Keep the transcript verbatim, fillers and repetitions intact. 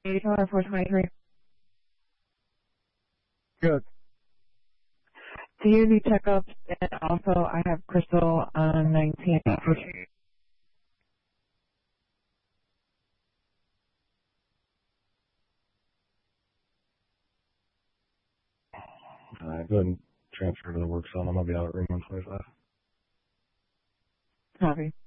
eighty-four, four twenty-three. Good. Do you need checkups? And also, I have Crystal on nineteen. Uh, go ahead and transfer to the work cell. I'm going to be out of room one twenty-five. Copy.